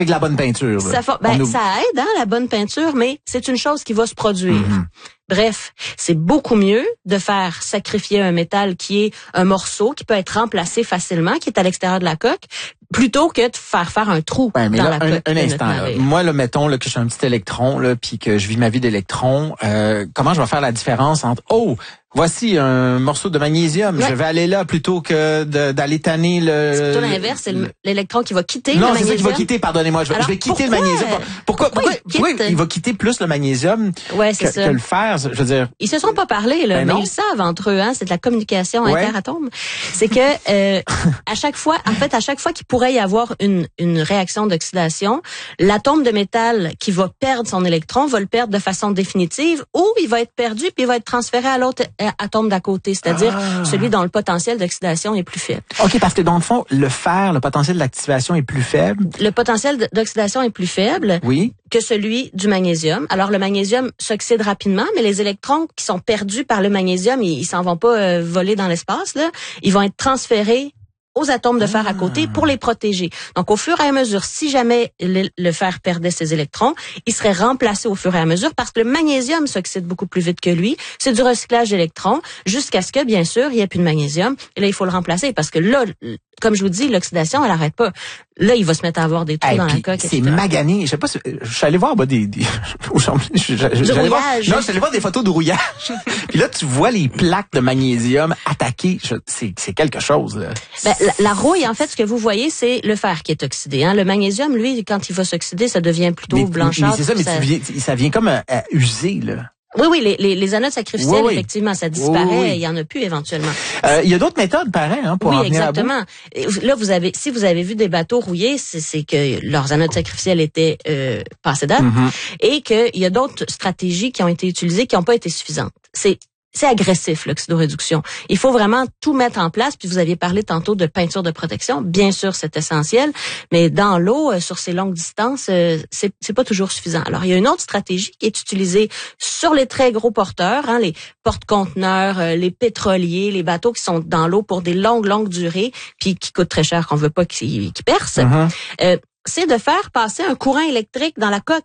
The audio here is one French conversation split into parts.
Avec la bonne peinture. Ça aide, hein, la bonne peinture, mais c'est une chose qui va se produire. Mm-hmm. Bref, c'est beaucoup mieux de faire sacrifier un métal qui est un morceau, qui peut être remplacé facilement, qui est à l'extérieur de la coque, plutôt que de faire un trou dans la coque. Un instant, là. Moi, là, mettons là, que je suis un petit électron, là, puis que je vis ma vie d'électron, comment je vais faire la différence entre voici un morceau de magnésium, je vais aller là plutôt que d'aller tanner le... C'est plutôt l'inverse, c'est l'électron qui va quitter le magnésium. Non, c'est ça qui va quitter, pardonnez-moi. Je vais quitter le magnésium. Pourquoi il va quitter plus le magnésium que le fer? Je veux dire... Ils se sont pas parlé, là, mais ils savent entre eux, hein, c'est de la communication interatome. C'est que à chaque fois qu'il pourrait y avoir une réaction d'oxydation, l'atome de métal qui va perdre son électron va le perdre de façon définitive, ou il va être perdu puis il va être transféré à l'autre atome d'à côté, c'est-à-dire celui dont le potentiel d'oxydation est plus faible. OK, parce que dans le fond, le fer, le potentiel d'activation est plus faible. Le potentiel d'oxydation est plus faible que celui du magnésium. Alors, le magnésium s'oxyde rapidement, mais les électrons qui sont perdus par le magnésium, ils s'en vont pas voler dans l'espace, là. Ils vont être transférés aux atomes de fer à côté pour les protéger. Donc, au fur et à mesure, si jamais le fer perdait ses électrons, il serait remplacé au fur et à mesure parce que le magnésium s'oxyde beaucoup plus vite que lui. C'est du recyclage d'électrons jusqu'à ce que, bien sûr, il n'y ait plus de magnésium. Et là, il faut le remplacer parce que là, comme je vous dis, l'oxydation, elle arrête pas. Là, il va se mettre à avoir des trous dans la coque. C'est magané. Je sais pas si, je suis allé voir, des rouillage. Je suis allé voir des photos de rouillage. Puis là, tu vois les plaques de magnésium attaquées. C'est quelque chose, là. La rouille, en fait, ce que vous voyez, c'est le fer qui est oxydé. Hein. Le magnésium, lui, quand il va s'oxyder, ça devient plutôt blanchâtre. Mais c'est ça, ça vient comme à user, là. Oui, les anodes sacrificielles, effectivement, ça disparaît. Il y en a plus éventuellement. Il y a d'autres méthodes, pareil, hein, pour en venir à bout. Là, si vous avez vu des bateaux rouillés, c'est que leurs anodes sacrificielles étaient passées date et qu'il y a d'autres stratégies qui ont été utilisées qui n'ont pas été suffisantes. C'est agressif, l'oxydoréduction. Il faut vraiment tout mettre en place. Puis vous aviez parlé tantôt de peinture de protection. Bien sûr, c'est essentiel. Mais dans l'eau, sur ces longues distances, c'est pas toujours suffisant. Alors, il y a une autre stratégie qui est utilisée sur les très gros porteurs, hein, les porte-conteneurs, les pétroliers, les bateaux qui sont dans l'eau pour des longues durées, puis qui coûtent très cher, qu'on veut pas qu'ils percent. C'est de faire passer un courant électrique dans la coque.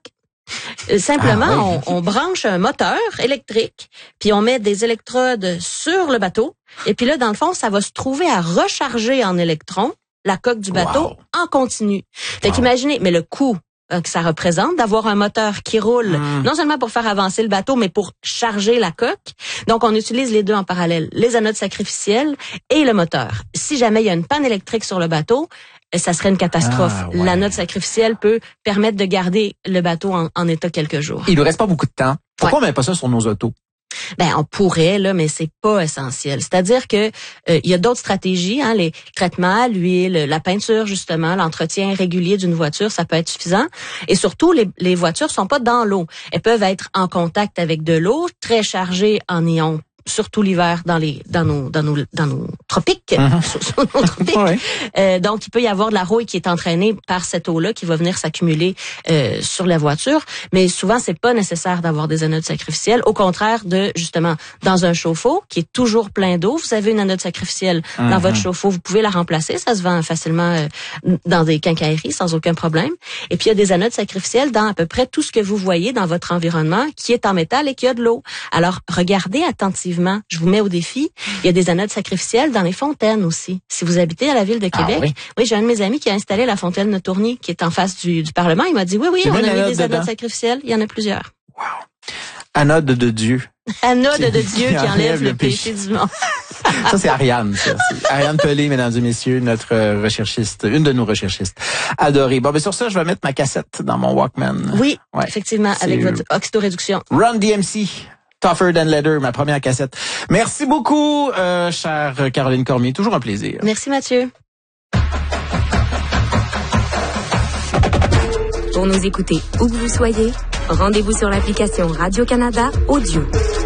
Simplement, on branche un moteur électrique, puis on met des électrodes sur le bateau, et puis là, dans le fond, ça va se trouver à recharger en électrons la coque du bateau en continu. Fait qu'imaginez, mais le coût que ça représente d'avoir un moteur qui roule, non seulement pour faire avancer le bateau, mais pour charger la coque. Donc, on utilise les deux en parallèle, les anodes sacrificielles et le moteur. Si jamais il y a une panne électrique sur le bateau, ça serait une catastrophe. L'anode sacrificielle peut permettre de garder le bateau en état quelques jours. Il nous reste pas beaucoup de temps. Pourquoi on met pas ça sur nos autos? On pourrait, là, mais c'est pas essentiel. C'est-à-dire que il y a d'autres stratégies, hein, les traitements à l'huile, la peinture, justement, l'entretien régulier d'une voiture, ça peut être suffisant. Et surtout, les voitures sont pas dans l'eau. Elles peuvent être en contact avec de l'eau, très chargées en ions, surtout l'hiver dans nos tropiques, sur nos tropiques. Donc il peut y avoir de la rouille qui est entraînée par cette eau-là qui va venir s'accumuler sur la voiture, mais souvent c'est pas nécessaire d'avoir des anodes sacrificielles, au contraire de justement dans un chauffe-eau qui est toujours plein d'eau, vous avez une anode sacrificielle dans votre chauffe-eau, vous pouvez la remplacer, ça se vend facilement dans des quincailleries sans aucun problème. Et puis il y a des anodes sacrificielles dans à peu près tout ce que vous voyez dans votre environnement qui est en métal et qui a de l'eau. Alors regardez attentivement. Je vous mets au défi. Il y a des anodes sacrificielles dans les fontaines aussi. Si vous habitez à la ville de Québec, oui, j'ai un de mes amis qui a installé la fontaine de Tourny, qui est en face du Parlement. Il m'a dit, oui, on a mis des anodes sacrificielles. Il y en a plusieurs. Wow. Anode de Dieu. Anode de Dieu qui enlève le péché du monde. Ça, c'est Ariane, ça. C'est Ariane Pelé, mesdames et messieurs, notre recherchiste, une de nos recherchistes adorées. Bon, sur ça, je vais mettre ma cassette dans mon Walkman. Oui, effectivement, avec votre oxydoréduction. Run DMC. Tougher Than Leather, ma première cassette. Merci beaucoup, chère Caroline Cormier. Toujours un plaisir. Merci, Mathieu. Pour nous écouter où que vous soyez, rendez-vous sur l'application Radio-Canada Audio.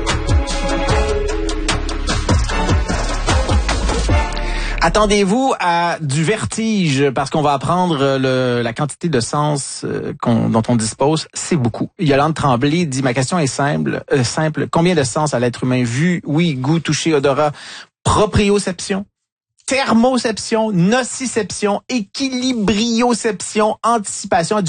Attendez-vous à du vertige parce qu'on va apprendre la quantité de sens dont on dispose. C'est beaucoup. Yolande Tremblay dit, ma question est simple. Combien de sens a l'être humain? Vue, oui, goût, toucher, odorat, proprioception? thermoception, nociception, équilibrioception, anticipation,